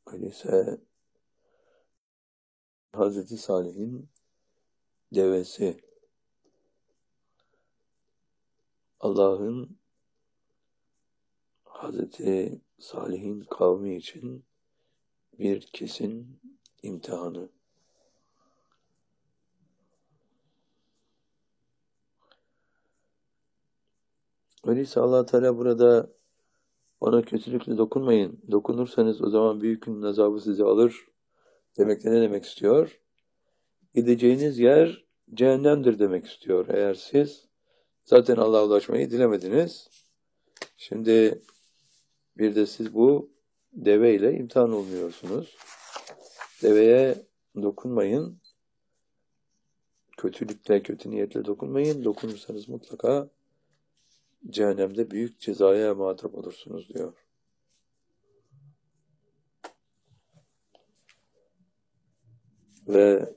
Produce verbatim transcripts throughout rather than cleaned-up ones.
Öyleyse Hazreti Salih'in devesi Allah'ın Hazreti Salih'in kavmi için bir kesin imtihanı. Öyleyse Allah Teala burada ona kötülükle dokunmayın. Dokunursanız o zaman büyük günün azabı sizi alır. Demekte ne demek istiyor? Gideceğiniz yer cehennemdir demek istiyor. Eğer siz zaten Allah'a ulaşmayı dilemediniz. Şimdi bir de siz bu deveyle imtihan olmuyorsunuz. Deveye dokunmayın. Kötülükle, kötü niyetle dokunmayın. Dokunursanız mutlaka cehennemde büyük cezaya muhatap olursunuz diyor. Ve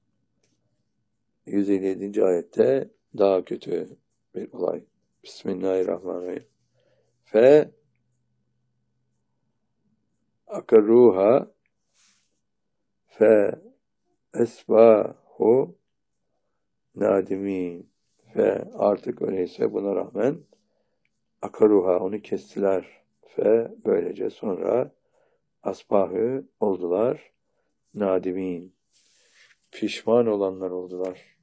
yüz elli yedinci ayette daha kötü bir olay. Bismillahirrahmanirrahim. Fe akarruha fe esbahu nadimin. Ve artık öyleyse buna rağmen akaruha onu kestiler. Fe böylece sonra asbahı oldular nadimin. Pişman olanlar oldular.